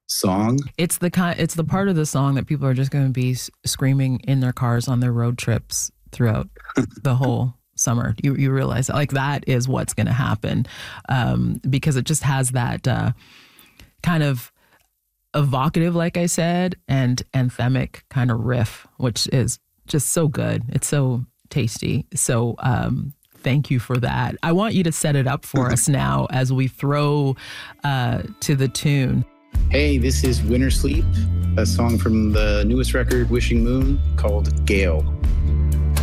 song. It's the part of the song that people are just going to be screaming in their cars on their road trips throughout the whole summer. You realize that, like, that is what's going to happen, because it just has that kind of evocative, like I said, and anthemic kind of riff, which is just so good. It's so tasty. So thank you for that. I want you to set it up for us now as we throw to the tune. Hey, this is Winter Sleep, a song from the newest record, Wishing Moon, called Gale.